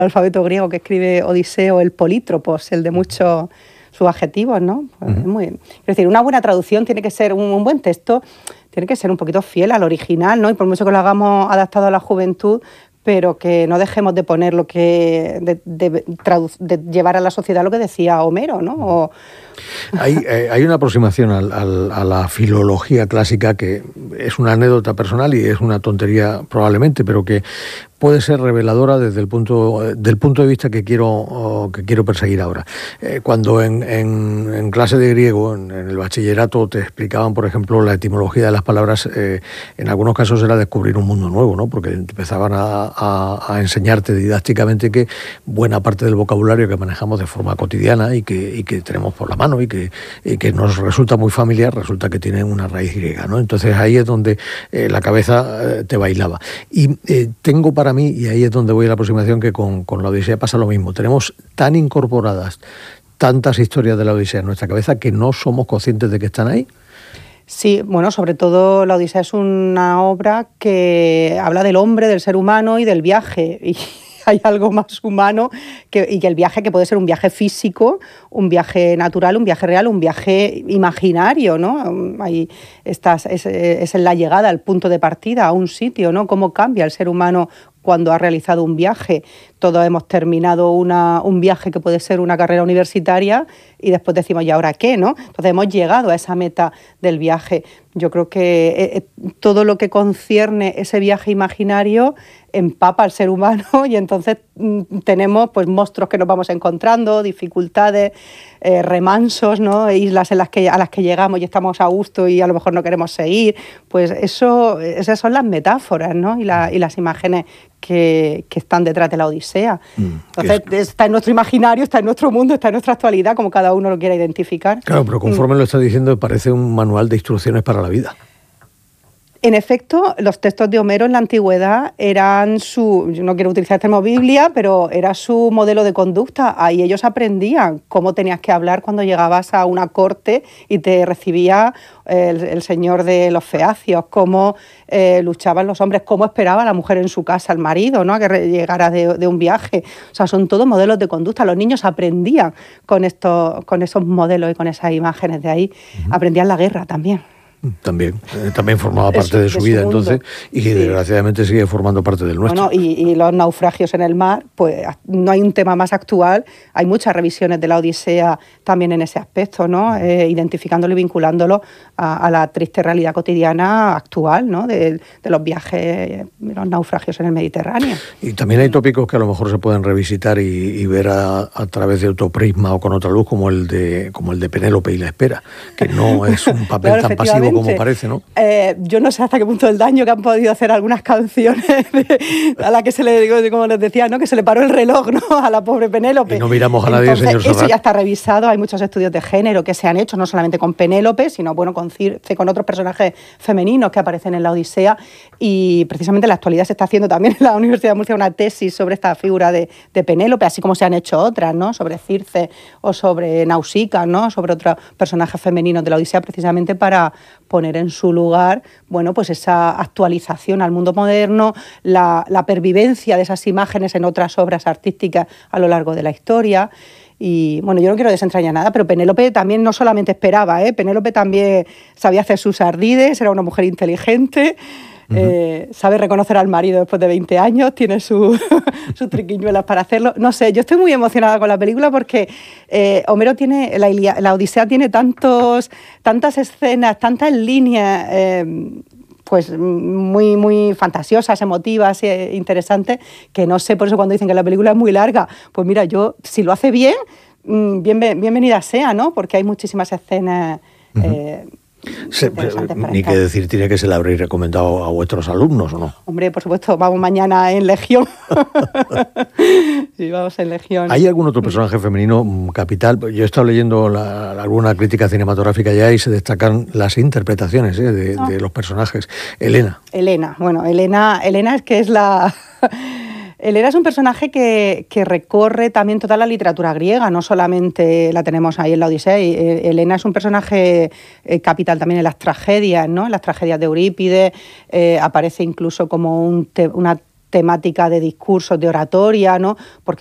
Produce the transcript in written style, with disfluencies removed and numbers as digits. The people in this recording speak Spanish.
alfabeto griego que escribe Odiseo, el polítropos, el de muchos subadjetivos, ¿no? Pues es decir, una buena traducción tiene que ser un buen texto, tiene que ser un poquito fiel al original, ¿no? Y por mucho que lo hagamos adaptado a la juventud, pero que no dejemos de poner lo que de llevar a la sociedad lo que decía Homero, ¿no? Hay una aproximación a la filología clásica que es una anécdota personal y es una tontería probablemente, pero que puede ser reveladora desde del punto de vista que quiero perseguir ahora. Cuando en clase de griego, en el bachillerato, te explicaban, por ejemplo, la etimología de las palabras, en algunos casos era descubrir un mundo nuevo, ¿no? Porque empezaban a enseñarte didácticamente que buena parte del vocabulario que manejamos de forma cotidiana y que tenemos por la mano y que nos resulta muy familiar, resulta que tiene una raíz griega, ¿no? Entonces ahí es donde la cabeza te bailaba. Y tengo para mí, y ahí es donde voy a la aproximación, que con la Odisea pasa lo mismo. Tenemos tan incorporadas tantas historias de la Odisea en nuestra cabeza que no somos conscientes de que están ahí. Sí, bueno, sobre todo la Odisea es una obra que habla del hombre, del ser humano y del viaje. Y hay algo más humano y que el viaje, que puede ser un viaje físico, un viaje natural, un viaje real, un viaje imaginario, ¿no? Ahí es en la llegada, al punto de partida, a un sitio, ¿no? Cómo cambia el ser humano cuando ha realizado un viaje. Todos hemos terminado un viaje que puede ser una carrera universitaria y después decimos, ¿y ahora qué?, ¿no? Entonces hemos llegado a esa meta del viaje. Yo creo que todo lo que concierne ese viaje imaginario empapa al ser humano y entonces tenemos pues monstruos que nos vamos encontrando, dificultades, remansos, ¿no? Islas a las que llegamos y estamos a gusto y a lo mejor no queremos seguir. Pues esas son las metáforas, ¿no? Y las imágenes que están detrás de la Odisea. Entonces está en nuestro imaginario, está en nuestro mundo, está en nuestra actualidad, como cada uno lo quiera identificar. Claro, pero conforme lo está diciendo, parece un manual de instrucciones para la vida. En efecto, los textos de Homero en la antigüedad eran yo no quiero utilizar el término Biblia, pero era su modelo de conducta. Ahí ellos aprendían cómo tenías que hablar cuando llegabas a una corte y te recibía el señor de los feacios, cómo luchaban los hombres, cómo esperaba la mujer en su casa al marido, ¿no? A que llegara de un viaje. O sea, son todos modelos de conducta. Los niños aprendían con esos modelos y con esas imágenes de ahí. Aprendían la guerra también. También formaba parte de su vida entonces y sí. Desgraciadamente sigue formando parte del nuestro. Bueno, y los naufragios en el mar, pues no hay un tema más actual. Hay muchas revisiones de la Odisea también en ese aspecto, ¿no? Identificándolo y vinculándolo a la triste realidad cotidiana actual, ¿no? De los viajes, de los naufragios en el Mediterráneo. Y también hay tópicos que a lo mejor se pueden revisitar y ver a través de otro prisma o con otra luz, como el de Penélope y la espera, que no es un papel tan pasivo como parece, ¿no? Yo no sé hasta qué punto del daño que han podido hacer algunas canciones a la que se le digo, como les decía, ¿no? Que se le paró el reloj, ¿no? A la pobre Penélope. Y no miramos a nadie, entonces, señor Serrat. Eso ya está revisado. Hay muchos estudios de género que se han hecho, no solamente con Penélope, sino bueno, con Circe, con otros personajes femeninos que aparecen en la Odisea. Y precisamente en la actualidad se está haciendo también en la Universidad de Murcia una tesis sobre esta figura de Penélope, así como se han hecho otras, ¿no? Sobre Circe o sobre Nausicaa, ¿no? Sobre otros personajes femeninos de la Odisea, precisamente para poner en su lugar, bueno, pues esa actualización al mundo moderno, la pervivencia de esas imágenes en otras obras artísticas a lo largo de la historia. Y bueno, yo no quiero desentrañar nada, pero Penélope también no solamente esperaba, Penélope también sabía hacer sus ardides, era una mujer inteligente. Sabe reconocer al marido después de 20 años, tiene sus triquiñuelas para hacerlo. No sé, yo estoy muy emocionada con la película porque Homero tiene, la Odisea tiene tantas escenas, tantas líneas, pues muy, muy fantasiosas, emotivas, interesantes, que no sé, por eso cuando dicen que la película es muy larga, pues mira, yo, si lo hace bien, bienvenida sea, ¿no? Porque hay muchísimas escenas... Ni que decir tiene que se la habréis recomendado a vuestros alumnos, ¿o no? Hombre, por supuesto, vamos mañana en Legión. Sí, vamos en Legión. ¿Hay algún otro personaje femenino capital? Yo he estado leyendo alguna crítica cinematográfica ya y se destacan las interpretaciones de los personajes. Elena, bueno, Elena es que es la... Elena es un personaje que recorre también toda la literatura griega, no solamente la tenemos ahí en la Odisea. Elena es un personaje capital también en las tragedias, ¿no? En las tragedias de Eurípides, aparece incluso como una temática de discursos, de oratoria, ¿no? Porque